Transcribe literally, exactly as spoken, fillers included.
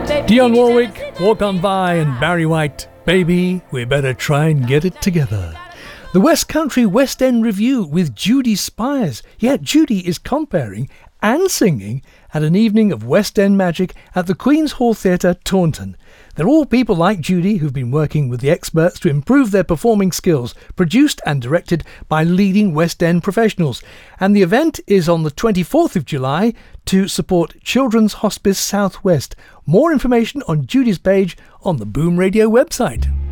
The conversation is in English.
Dionne Warwick, Walk On By, and Barry White, Baby, We Better Try and Get It Together. The West Country West End Review with Judy Spires. Yeah, Judy is comparing and singing at an evening of West End magic at the Queen's Hall Theatre, Taunton. They're all people like Judy who've been working with the experts to improve their performing skills, produced and directed by leading West End professionals. And the event is on the twenty-fourth of July to support Children's Hospice South West. More information on Judy's page on the Boom Radio website.